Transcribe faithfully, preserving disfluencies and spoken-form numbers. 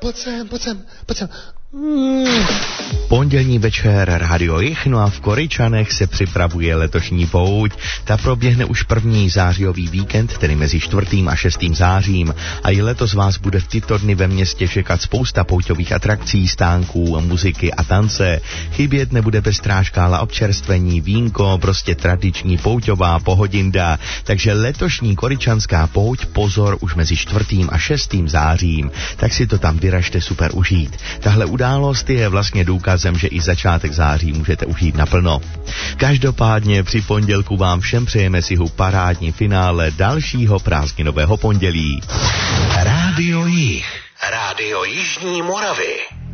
pojď sem, pojď sem, pojď sem. Mm. Pondělní večer, Rádio Jich, no a v Koryčanech se připravuje letošní pouť. Ta proběhne už první zářijový víkend, tedy mezi čtvrtým a šestým zářím. A i letos vás bude v tyto dny ve městě čekat spousta pouťových atrakcí, stánků, muziky a tance. Chybět nebude pestrá škála občerstvení, vínko, prostě tradiční pouťová pohodinda. Takže letošní koryčanská pouť, pozor, už mezi čtvrtým a šestým zářím. Tak si to tam vyražte super užít. Tahle událost je vlastně důkazem, že i začátek září můžete užít naplno. Každopádně při pondělku vám všem přejeme si hu parádní finále dalšího prázdninového pondělí. Rádio Jich, Rádio Jižní Moravy.